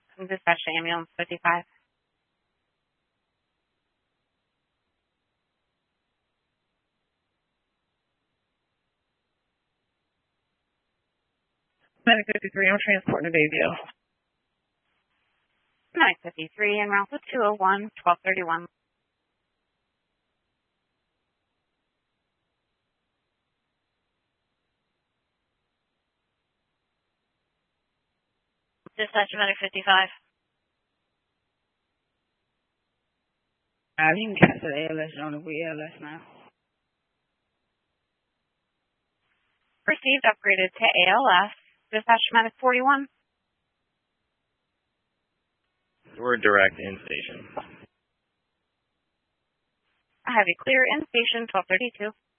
Dispatch to ambulance 55. Medic 53, I'm transporting to Bayview. Medic 53 en route to 201, 1231. Dispatch Medic 55. You can catch the ALS on the ALS now. Received, upgraded to ALS. Dispatch Medic 41. We're direct in station. I have you clear in station 1232.